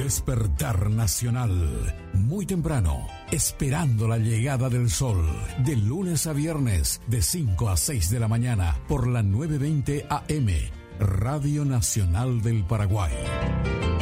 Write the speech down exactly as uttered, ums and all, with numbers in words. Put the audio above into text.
Despertar Nacional. Muy temprano, esperando la llegada del sol. De lunes a viernes, de cinco a seis de la mañana, por la novecientos veinte A M, Radio Nacional del Paraguay.